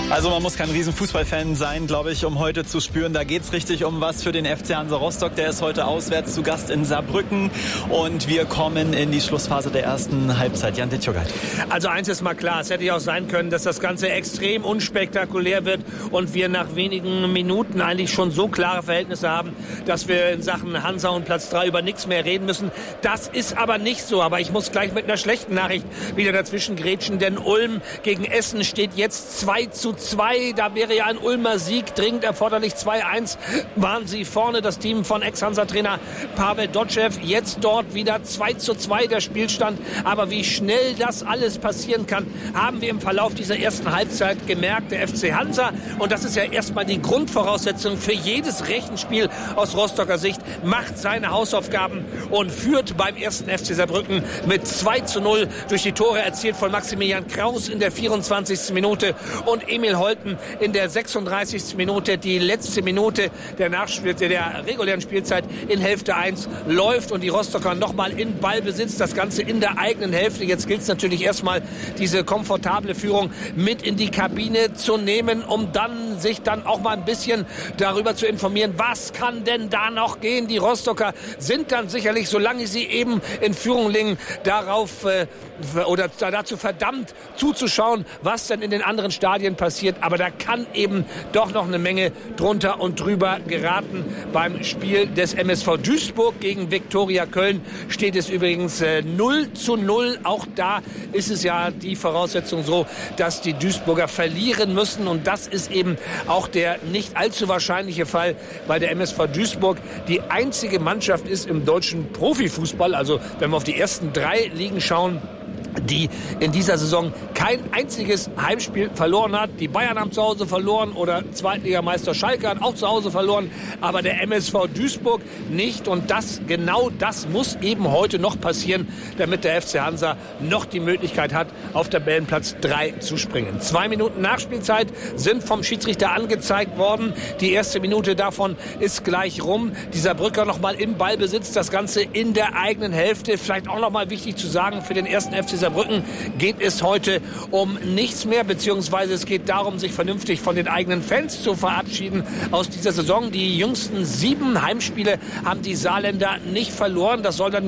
Also man muss kein Riesenfußballfan sein, glaube ich, um heute zu spüren. Da geht's richtig um was für den FC Hansa Rostock. Der ist heute auswärts zu Gast in Saarbrücken. Und wir kommen in die Schlussphase der ersten Halbzeit. Jan Dittjogai. Also eins ist mal klar, es hätte ja auch sein können, dass das Ganze extrem unspektakulär wird und wir nach wenigen Minuten eigentlich schon so klare Verhältnisse haben, dass wir in Sachen Hansa und Platz 3 über nichts mehr reden müssen. Das ist aber nicht so. Aber ich muss gleich mit einer schlechten Nachricht wieder dazwischen grätschen, denn Ulm gegen Essen steht jetzt 2:2. Da wäre ja ein Ulmer Sieg dringend erforderlich. 2:1 waren sie vorne, das Team von Ex-Hansa-Trainer Pavel Dotschew. Jetzt dort wieder 2:2 der Spielstand. Aber wie schnell das alles passieren kann, haben wir im Verlauf dieser ersten Halbzeit gemerkt. Der FC Hansa, und das ist ja erstmal die Grundvoraussetzung für jedes Rechenspiel aus Rostocker Sicht, macht seine Hausaufgaben und führt beim ersten FC Saarbrücken mit 2:0 durch die Tore erzielt von Maximilian Kraus in der 24. Minute und Emil Holten in der 36. Minute. Die letzte Minute der regulären Spielzeit in Hälfte 1 läuft und die Rostocker nochmal in Ballbesitz. Das Ganze in der eigenen Hälfte. Jetzt gilt es natürlich erstmal, diese komfortable Führung mit in die Kabine zu nehmen, um dann sich dann auch mal ein bisschen darüber zu informieren, was kann denn da noch gehen. Die Rostocker sind dann sicherlich, solange sie eben in Führung liegen, dazu verdammt zuzuschauen, was denn in den anderen Stadien passiert. Aber da kann eben doch noch eine Menge drunter und drüber geraten. Beim Spiel des MSV Duisburg gegen Viktoria Köln steht es übrigens 0:0. Auch da ist es ja die Voraussetzung so, dass die Duisburger verlieren müssen. Und das ist eben auch der nicht allzu wahrscheinliche Fall, weil der MSV Duisburg die einzige Mannschaft ist im deutschen Profifußball, also wenn wir auf die ersten 3 Ligen schauen, die in dieser Saison kein einziges Heimspiel verloren hat. Die Bayern haben zu Hause verloren oder Zweitligameister Schalke hat auch zu Hause verloren, aber der MSV Duisburg nicht. Und genau das muss eben heute noch passieren, damit der FC Hansa noch die Möglichkeit hat, auf Tabellenplatz 3 zu springen. 2 Minuten Nachspielzeit sind vom Schiedsrichter angezeigt worden. Die erste Minute davon ist gleich rum. Dieser Brücker nochmal im Ballbesitz, das Ganze in der eigenen Hälfte. Vielleicht auch nochmal wichtig zu sagen, für den ersten FC Saarbrücken geht es heute um nichts mehr, beziehungsweise es geht darum, sich vernünftig von den eigenen Fans zu verabschieden aus dieser Saison. Die jüngsten 7 Heimspiele haben die Saarländer nicht verloren. Das soll dann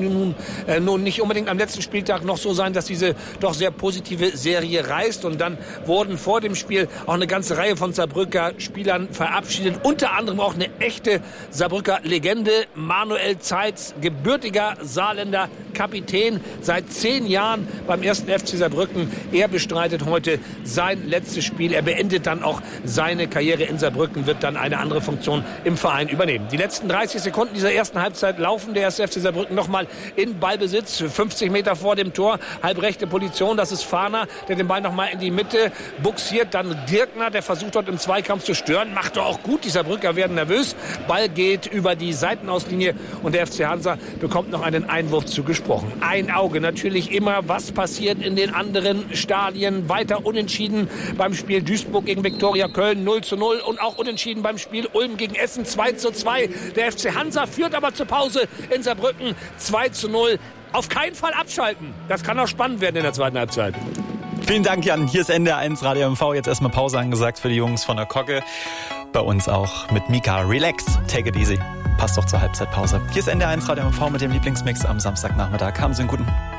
nun nicht unbedingt am letzten Spieltag noch so sein, dass diese doch sehr positive Serie reißt. Und dann wurden vor dem Spiel auch eine ganze Reihe von Saarbrücker Spielern verabschiedet. Unter anderem auch eine echte Saarbrücker Legende, Manuel Zeitz, gebürtiger Saarländer, Kapitän seit 10 Jahren beim ersten FC Saarbrücken. Er bestreitet heute sein letztes Spiel. Er beendet dann auch seine Karriere in Saarbrücken, wird dann eine andere Funktion im Verein übernehmen. Die letzten 30 Sekunden dieser ersten Halbzeit laufen. Der erste FC Saarbrücken nochmal in Ballbesitz, 50 Meter vor dem Tor, halbrechte Position. Das ist Fahner, der den Ball nochmal in die Mitte buxiert. Dann Dirkner, der versucht dort im Zweikampf zu stören. Macht er auch gut. Die Saarbrücker werden nervös. Ball geht über die Seitenauslinie und der FC Hansa bekommt noch einen Einwurf zugesprochen. Ein Auge natürlich immer, was passiert in den anderen Stadien. Weiter unentschieden beim Spiel Duisburg gegen Viktoria Köln 0:0 und auch unentschieden beim Spiel Ulm gegen Essen 2:2. Der FC Hansa führt aber zur Pause in Saarbrücken 2:0. Auf keinen Fall abschalten. Das kann auch spannend werden in der zweiten Halbzeit. Vielen Dank, Jan. Hier ist NDR1 Radio MV. Jetzt erstmal Pause angesagt für die Jungs von der Kogge. Bei uns auch mit Mika. Relax, take it easy. Passt doch zur Halbzeitpause. Hier ist NDR1 Radio MV mit dem Lieblingsmix am Samstagnachmittag. Haben Sie einen guten.